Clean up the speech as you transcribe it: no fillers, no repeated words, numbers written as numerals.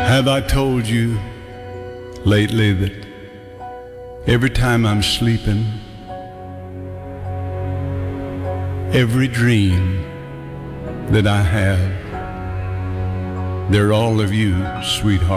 Have I told you lately that every time I'm sleeping, every dream that I have, they're all of you, sweetheart?